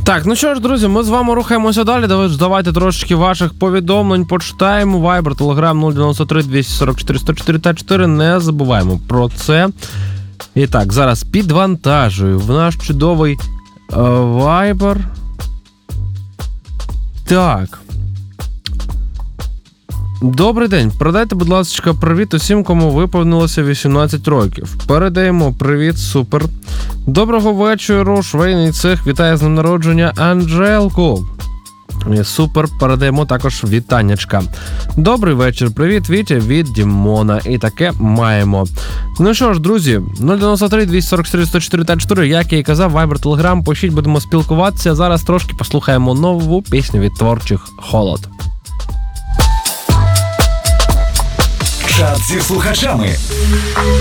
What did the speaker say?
Так, ну що ж, друзі, ми з вами рухаємося далі. Давайте трошечки ваших повідомлень почитаємо. Viber, Telegram 093 244 104 та 4. Не забуваємо про це. І так, зараз підвантажую в наш чудовий Viber. Так. Добрий день. Передайте, будь ласка, привіт усім, кому виповнилося 18 років. Передаємо привіт, супер. Доброго вечора, швейний цех вітає з днем народження Анжелку. Супер, передаємо також вітаннячка. Добрий вечір, привіт, Вітя від Дімона. І таке маємо. Ну що ж, друзі, 093 244 104 та 4, як я і казав, Viber, Telegram, пишіть, будемо спілкуватися. Зараз трошки послухаємо нову пісню від творчих Холод. Чат зі слухачами.